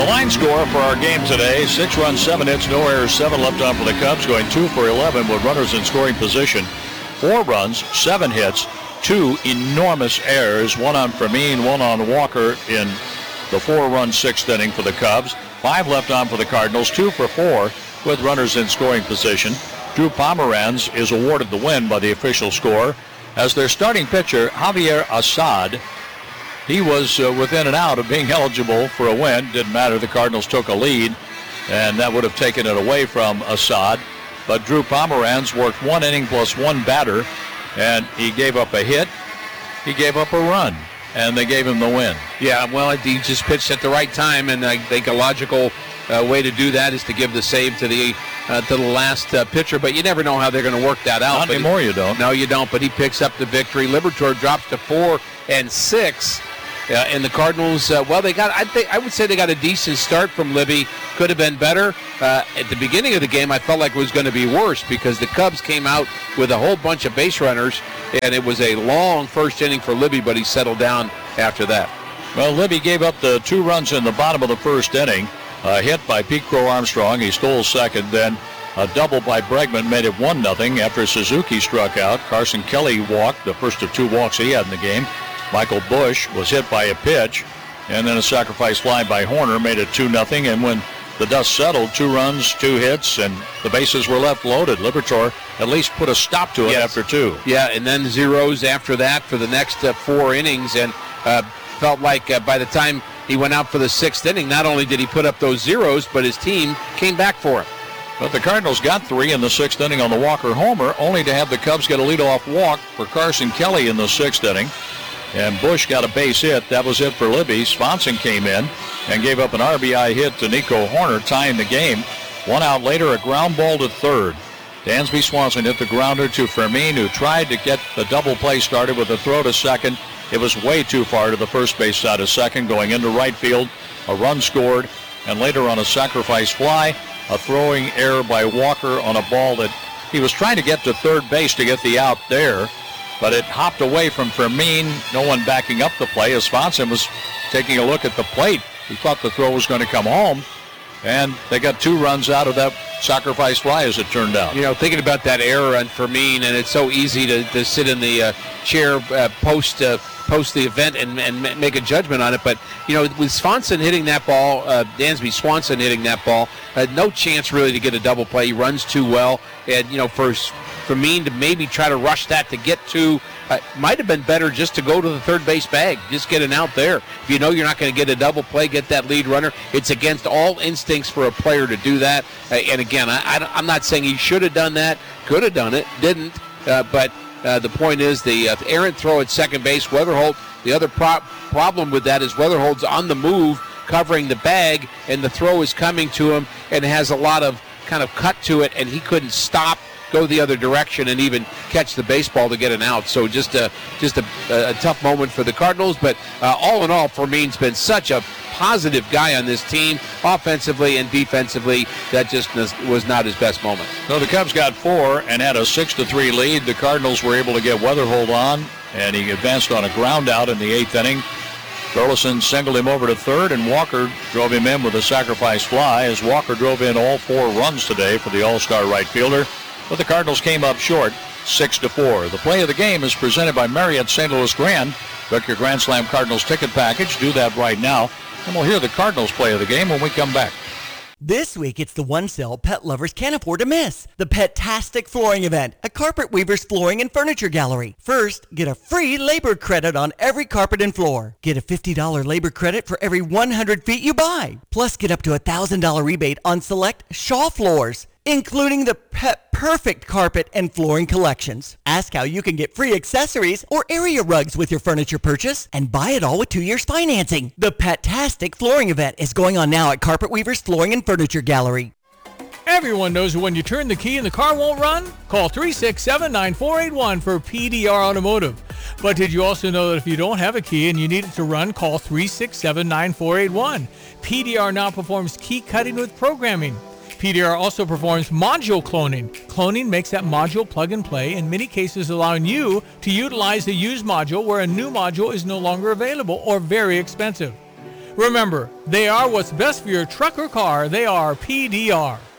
line score for our game today, 6 runs, 7 hits, no errors, 7 left on for the Cubs, going 2 for 11 with runners in scoring position. 4 runs, 7 hits, 2 enormous errors, 1 on Fermin, 1 on Walker in the 4-run 6th inning for the Cubs. 5 left on for the Cardinals, 2 for 4 with runners in scoring position. Drew Pomeranz is awarded the win by the official score as their starting pitcher, Javier Assad. He was within an out of being eligible for a win. Didn't matter. The Cardinals took a lead, and that would have taken it away from Assad. But Drew Pomeranz worked 1 inning plus 1 batter, and he gave up a hit. He gave up a run, and they gave him the win. Yeah, well, he just pitched at the right time, and I think a logical way to do that is to give the save to the last pitcher. But you never know how they're going to work that out. Not anymore, you don't. No, you don't. But he picks up the victory. Liberatore drops to 4-6. And the Cardinals, I would say they got a decent start from Libby. Could have been better. At the beginning of the game, I felt like it was going to be worse because the Cubs came out with a whole bunch of base runners, and it was a long first inning for Libby, but he settled down after that. Well, Libby gave up the 2 runs in the bottom of the first inning. A hit by Pete Crow Armstrong. He stole second. Then a double by Bregman made it 1-0 after Suzuki struck out. Carson Kelly walked, the first of 2 walks he had in the game. Michael Busch was hit by a pitch, and then a sacrifice fly by Horner made it 2-0. And when the dust settled, 2 runs, 2 hits, and the bases were left loaded. Liberatore at least put a stop to it after 2. Yeah, and then zeros after that for the next 4 innings, and felt like by the time he went out for the 6th inning, not only did he put up those zeros, but his team came back for him. But the Cardinals got 3 in the 6th inning on the Walker homer, only to have the Cubs get a leadoff walk for Carson Kelly in the 6th inning. And Busch got a base hit. That was it for Libby. Swanson came in and gave up an RBI hit to Nico Horner, tying the game. 1 out later, a ground ball to third. Dansby Swanson hit the grounder to Fermin, who tried to get the double play started with a throw to second. It was way too far to the first base side of second, going into right field. A run scored, and later on a sacrifice fly, a throwing error by Walker on a ball that he was trying to get to third base to get the out there. But it hopped away from Fermin, no one backing up the play as Swanson was taking a look at the plate. He thought the throw was going to come home, and they got 2 runs out of that sacrifice fly as it turned out. You know, thinking about that error on Fermin, and it's so easy to sit in the chair post the event and make a judgment on it. But, you know, with Swanson hitting that ball, Dansby Swanson hitting that ball, no chance really to get a double play. He runs too well. And, you know, for Fermin to maybe try to rush that to get to, might have been better just to go to the third base bag, just get an out there. If you know you're not going to get a double play, get that lead runner. It's against all instincts for a player to do that. And again, I'm not saying he should have done that, could have done it, didn't. But the point is the errant throw at second base, Weatherholt, the other problem with that is Weatherholt's on the move, covering the bag, and the throw is coming to him and has a lot of kind of cut to it, and he couldn't stop, go the other direction, and even catch the baseball to get an out. So just a tough moment for the Cardinals. But all in all, Fermin's been such a positive guy on this team, offensively and defensively. That just was not his best moment. So the Cubs got 4 and had a 6-3 lead. The Cardinals were able to get Weatherholt on, and he advanced on a ground out in the 8th inning. Burleson singled him over to third, and Walker drove him in with a sacrifice fly as Walker drove in all 4 runs today for the All-Star right fielder. But the Cardinals came up short, 6-4. The play of the game is presented by Marriott St. Louis Grand. Book your Grand Slam Cardinals ticket package. Do that right now. And we'll hear the Cardinals play of the game when we come back. This week, it's the one sale pet lovers can't afford to miss. The Pet-tastic Flooring Event at Carpet Weaver's Flooring and Furniture Gallery. First, get a free labor credit on every carpet and floor. Get a $50 labor credit for every 100 feet you buy. Plus, get up to a $1,000 rebate on select Shaw floors, including the Pet Perfect carpet and flooring collections. Ask how you can get free accessories or area rugs with your furniture purchase and buy it all with 2 years financing. The Pet-tastic Flooring Event is going on now at Carpet Weaver's Flooring and Furniture Gallery. Everyone knows that when you turn the key and the car won't run, call 367-9481 for PDR Automotive. But did you also know that if you don't have a key and you need it to run, call 367-9481. PDR now performs key cutting with programming. PDR also performs module cloning. Cloning makes that module plug and play, in many cases allowing you to utilize a used module where a new module is no longer available or very expensive. Remember, they are what's best for your truck or car. They are PDR.